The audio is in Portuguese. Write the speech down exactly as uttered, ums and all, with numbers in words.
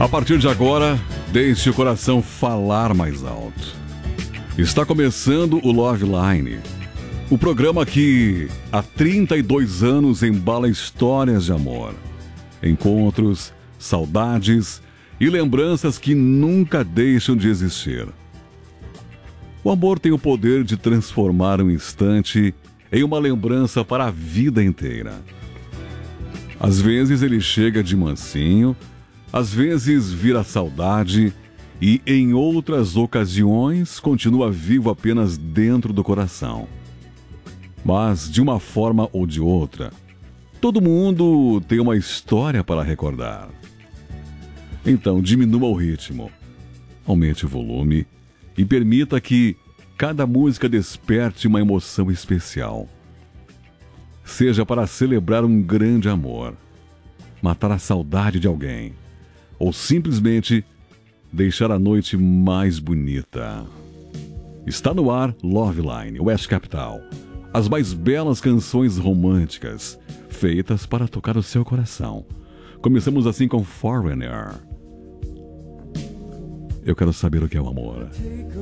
A partir de agora, deixe o coração falar mais alto. Está começando o Love Line, o programa que há trinta e dois anos embala histórias de amor, encontros, saudades e lembranças que nunca deixam de existir. O amor tem o poder de transformar um instante em uma lembrança para a vida inteira. Às vezes ele chega de mansinho, às vezes vira saudade e, em outras ocasiões, continua vivo apenas dentro do coração. Mas, de uma forma ou de outra, todo mundo tem uma história para recordar. Então, diminua o ritmo, aumente o volume e permita que cada música desperte uma emoção especial. Seja para celebrar um grande amor, matar a saudade de alguém, ou simplesmente deixar a noite mais bonita. Está no ar Love Line, West Capital. As mais belas canções românticas, feitas para tocar o seu coração. Começamos assim com Foreigner. Eu quero saber o que é o amor.